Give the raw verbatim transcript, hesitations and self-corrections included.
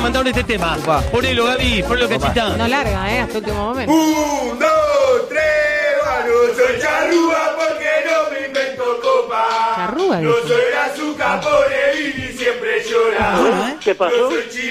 mandaron este tema. Upa. Ponelo, Gaby, ponelo, Cachita. No larga, ¿eh? Hasta el último momento. Un, dos, tres, no soy charrúa porque no me invento copa. Charrúa, No dijo. soy azúcar, pone vino y siempre llora. ¿Qué pasó? No soy